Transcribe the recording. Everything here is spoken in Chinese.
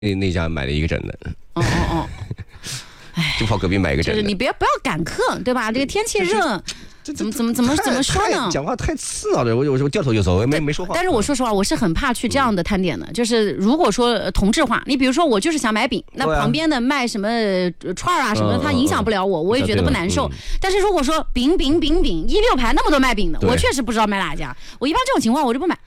那家买了一个整的。 哦，哎， 就跑隔壁买一个整的。 就是你不要赶客，对吧？这个天气热。怎么说呢？ 讲话太刺耳了，我掉头就走，没说话。 但是我说实话，我是很怕去这样的摊点的。就是如果说同质化，你比如说我就是想买饼，那旁边的卖什么串啊什么的，它影响不了我，我也觉得不难受。但是如果说饼16排那么多卖饼的，我确实不知道买哪家。我一般这种情况我就不买。